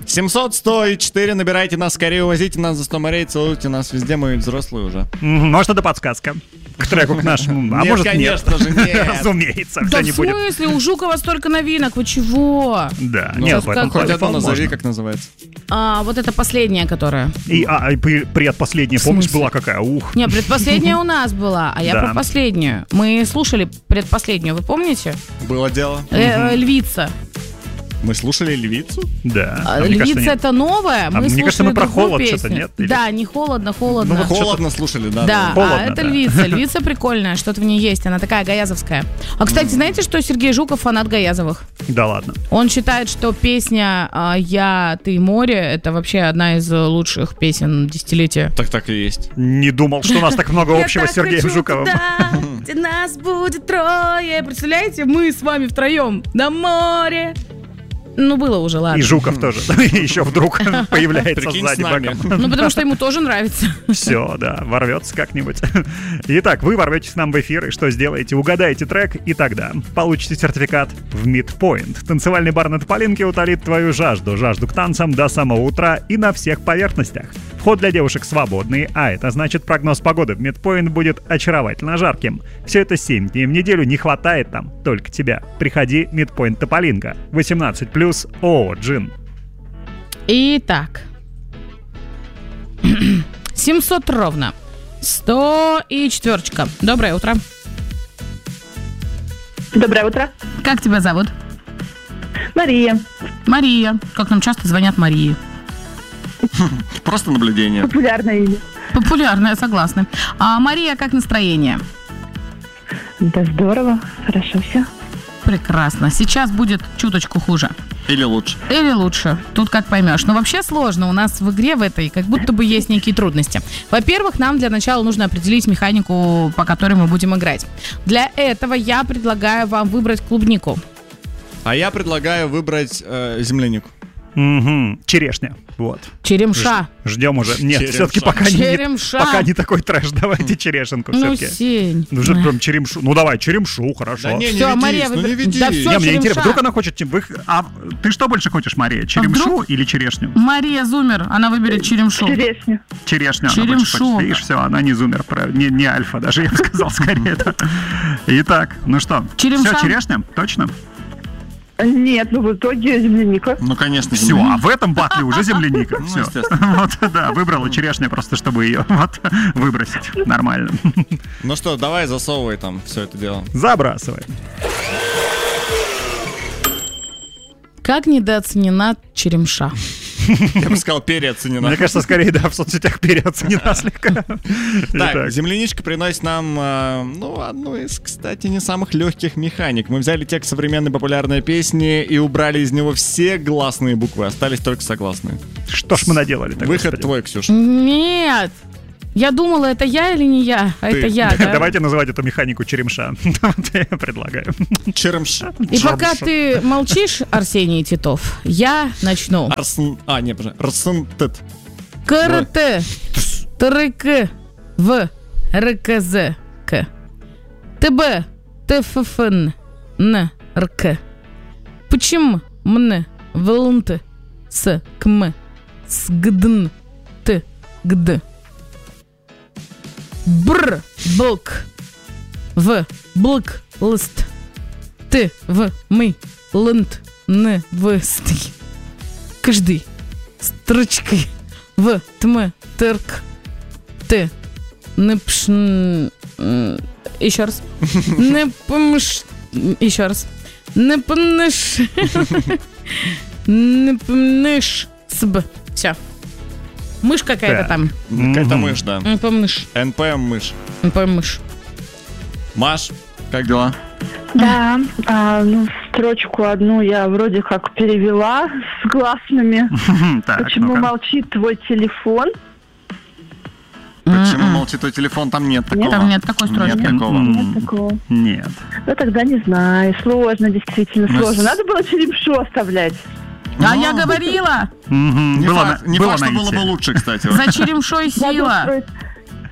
700-104, набирайте нас скорее, увозите нас за 100 морей, целуйте нас везде, мы взрослые уже. Может, это подсказка к треку к нашему, а нет, может конечно нет. Же, нет. Разумеется, да все не будет. в смысле? У Жукова столько новинок, вы чего? Да, Ну, нет, в этом хоть одну назови, можно. как называется. Вот это последняя, которая. И предпоследняя, помнишь, была какая? Ух. Не, предпоследняя у нас была, а я Да. про последнюю. Мы слушали предпоследнюю, вы помните? Было дело. Львица. Мы слушали «Львицу»? Да. А мне Львица кажется, это новое. Мы мне кажется, слушали мы про другую холод песню. что-то, нет? Или- Да, не холодно. Ну, вы холодно слушали, да. Да, Холодно, а это да. Львица. Львица прикольная, что-то в ней есть. Она такая гаязовская. А, кстати, знаете, что Сергей Жуков фанат Гаязовых? Да ладно. Он считает, что песня «Я, ты, море» — это вообще одна из лучших песен десятилетия. Так и есть. Не думал, что у нас так много общего с Сергеем Жуковым. Где нас будет трое. Представляете, мы с вами втроем на море. Ну, было уже, ладно. И Жуков тоже. Еще вдруг появляется Прикинь, сзади с нами. боком. Ну, потому что ему тоже нравится. Все, да, ворвется как-нибудь. Итак, вы ворветесь к нам в эфир, и что сделаете? Угадаете трек, и тогда получите сертификат в Midpoint. Танцевальный бар на Тополинке утолит твою жажду к танцам до самого утра и на всех поверхностях. Вход для девушек свободный, а это значит, прогноз погоды в Midpoint будет очаровательно жарким. Все это 7 дней в неделю, не хватает там только тебя. Приходи, Midpoint Тополинка. 18+, ООО «Джин». Итак. 700 ровно. 100 и четверочка. Доброе утро. Доброе утро. Как тебя зовут? Мария. Мария. Как нам часто звонят Марии. Просто наблюдение. Популярное имя. Популярная, согласна. А Мария, как настроение? Да здорово. Хорошо все. Прекрасно. Сейчас будет чуточку хуже. Или лучше. Или лучше. Тут как поймешь. Но вообще сложно. У нас в игре в этой как будто бы есть некие трудности. Во-первых, нам для начала нужно определить механику, по которой мы будем играть. Для этого я предлагаю вам выбрать клубнику. А я предлагаю выбрать землянику. Угу. Черешня. Вот. Черемша. Ждем уже. Нет, Черемша. все-таки пока Черемша. не такой трэш. Давайте черешенку Ну, все-таки. Сень. Ну, же прям черемшу. Ну, давай, черемшу, хорошо. Да не Всё, ведись, Мария, ну не выбирай. ведись. Да всё. Не, мне интересно, черемша. вдруг она хочет... А ты что больше хочешь, Мария? Черемшу вдруг? или черешню? Мария Зумер. Она выберет черемшу. Черешню. Черешню она Черемшу. больше хочет. Видишь, все, она не зумер, не альфа даже, я бы сказал, скорее. Да. Итак, ну что, Черемша. все, черешня? Точно? Нет, ну в итоге земляника. Ну, конечно. Все, а в этом батле уже земляника. Ну, Все. естественно. Вот, да, выбрала черешня просто, чтобы ее вот выбросить. Нормально. Ну что, давай засовывай там все это дело. Забрасывай. Как недооценена черемша? Я бы сказал, переоценена. Мне кажется, скорее, да, в соцсетях переоценена слегка. Так, Итак. земляничка приносит нам, одну из, кстати, не самых легких механик. Мы взяли текст современной популярной песни и убрали из него все гласные буквы, остались только согласные. Что ж мы наделали? Выход твой, Ксюша. Нет. Я думала, это я или не я? А Ты. это я, да? Давайте называть эту механику черемша. Вот я предлагаю. Черемш. И пока ты молчишь, Арсений Титов, я начну. Арсен Тет. КРТ, ТРК, В, РКЗ, К, ТБ, ТФФН, Н, РК. Почему мне волнты с КМ, с ГДН, Т, ГД. Бр, блк, В, блк, лист, Т, В, мы, лент, Н, В, сты. Каждый строчкой В, тм, терк, Т, напш... Еще раз. Напомш... Еще раз. Напомнешь... Напомнешь... Сб. Все. Мышь какая-то Так. там. Какая-то мышь, да. Напомнишь. НПМ мышь. Напомнишь. Маш, как дела? Да, строчку одну я вроде как перевела с гласными. Так, Почему ну-ка. молчит твой телефон? Почему молчит твой телефон? Там нет такого. Там нет такой строчки. Нет такого. Нет такого. Нет. Ну тогда не знаю. Сложно, действительно Ну, сложно. Надо было черемшу оставлять. А я говорила, Мгм. Не Было факт, было что было бы найти. лучше, кстати. за черемшой Надо сила. устроить-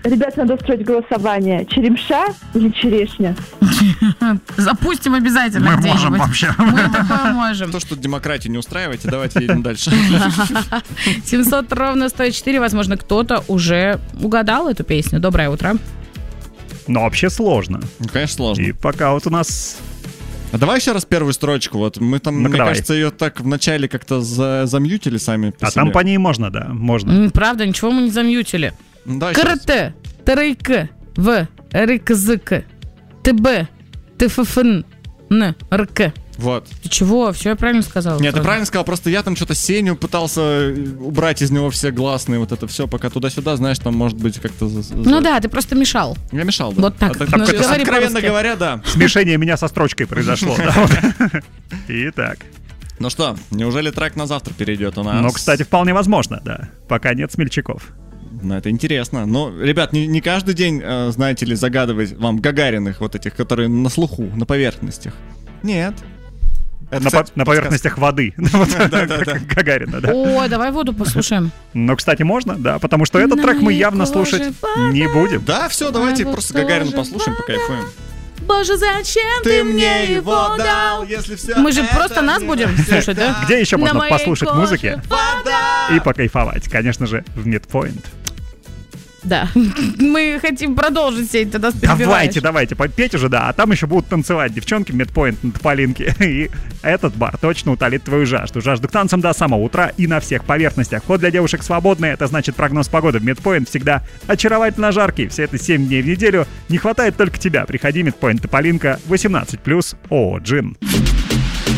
Ребята, надо устроить голосование. Черемша или черешня? Запустим обязательно Мы где-нибудь. можем вообще. Мы такое можем. То, что демократию не устраиваете, давайте едем дальше. 700 ровно 104. Возможно, кто-то уже угадал эту песню. Доброе утро. Но вообще сложно. Ну, конечно, сложно. И пока вот у нас... А давай еще раз первую строчку. Вот мы там, Ну-ка, мне давай. кажется, ее так вначале как-то замьютили сами по А себе. там по ней можно, да, можно. Правда, ничего мы не замьютили. Ну, давай еще раз. КРТ, ТРК, В, РКЗК, ТБ, ТФФН, РК. Вот. Ты чего? Все я правильно сказала? Нет, ты правильно сказал, просто я там что-то Сеню пытался убрать из него все гласные, вот это все, пока туда-сюда, знаешь, там может быть как-то... Ну да, ты просто мешал. Я мешал, да. Вот так. А, Ну, говори откровенно по-русски. говоря, да. Смешение меня со строчкой произошло. да, вот. Итак. Ну что, неужели трек на завтра перейдет у нас? Ну, кстати, вполне возможно, да. Пока нет смельчаков. Ну, это интересно. Но, ребят, не каждый день, знаете ли, загадывать вам Гагариных вот этих, которые на слуху, на поверхностях. Нет. Это, На, кстати, на поверхностях воды. Вот, Да-да-да. как Гагарина, да. О, давай воду послушаем. Но, кстати, можно, да, потому что этот На трек мы моей явно коже слушать вода. не будем. Да, все, давайте А вот просто Гагарину тоже послушаем, покайфуем. Боже, зачем ты мне его дал? если все Мы же просто нас будем слушать, да? Где еще На можно моей послушать коже музыки вода. и покайфовать? Конечно же, в Midpoint. Да. Мы хотим продолжить сеть, тогда перебиваешь. Давайте, попеть уже, да. А там еще будут танцевать девчонки в Midpoint на тополинке. И этот бар точно утолит твою жажду. Жажду к танцам до самого утра и на всех поверхностях. Вход для девушек свободный. Это значит, прогноз погоды в Midpoint всегда очаровательно жаркий. Все это 7 дней в неделю. Не хватает только тебя. Приходи, Midpoint Тополинка, 18+, ООО «Джин».